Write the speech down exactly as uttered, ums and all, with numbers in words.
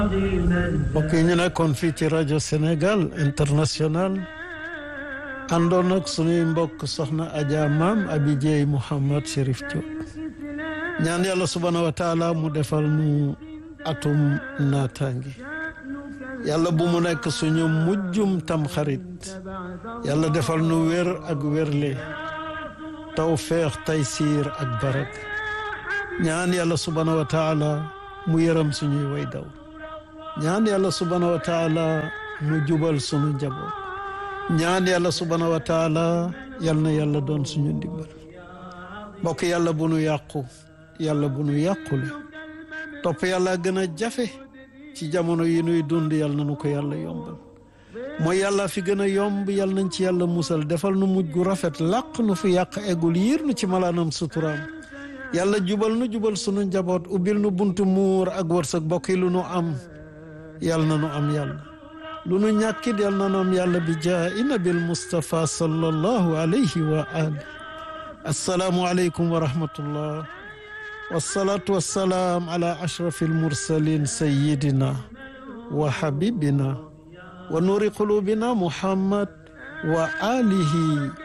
mbokk yi ñu nekkoon fii ci rajo Sénégal international àndoon ak sunuy mbokk soxna Adja Maam Abi Dieye Mouhammad Chérif Diop ñaan yàlla subhanahu wa taala mu defal nu atum naataangi yàlla bu mu nekk suñu mujjum tam xarit yàlla defal nu wér ak wérle tawfeex taysiir ak barak ñaan yàlla subhanahu wa taala mu yërëm suñuy way daw ñaan yàlla subhanahu wa taala mu jubal sunu njaboot ñaan yàlla subhanahu wa taala yal na yàlla doon suñu ndimbal mbokk yàlla bu nu yàqu yàlla bu nu yàqule topp yàlla gën a jafe ci jamono yi nuy dund yal na nu ko yàlla yombal mooy yàlla fi gën a yomb yal nañ ci yàlla musal defal nu mujj gu rafet làq nu fi yàq eggul yiir nu ci malaanam suturaam yàlla jubal nu jubal sunu njaboot ubbil nu buntu muur ak wërsëg bokk yi lu nu am yal na nu am yàlla lu nu ñàkkit yal na nu am yàlla bi jaahi nabil Mustafa sallallahu alayhi wa ali assalaamu aleykum wa rahmatullah wassalatu wassalaam ala ashrafi almursalin sayyidina wa habibina wa nuri qulubina muhammad wa alihi